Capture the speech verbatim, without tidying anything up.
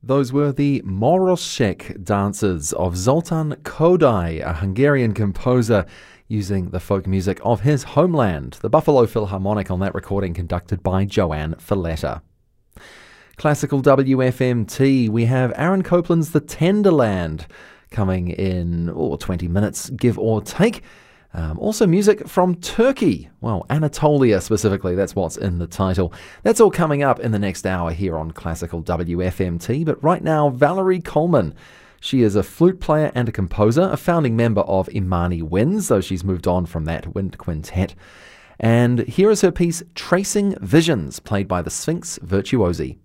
Those were the Moroshek dances of Zoltan Kodály, a Hungarian composer using the folk music of his homeland, the Buffalo Philharmonic, on that recording conducted by Joanne Falletta. Classical W F M T, we have Aaron Copland's The Tenderland coming in oh, twenty minutes, give or take. Um, also music from Turkey, well, Anatolia specifically, that's what's in the title. That's all coming up in the next hour here on Classical W F M T, but right now, Valerie Coleman. She is a flute player and a composer, a founding member of Imani Winds, though she's moved on from that wind quintet. And here is her piece, Tracing Visions, played by the Sphinx Virtuosi.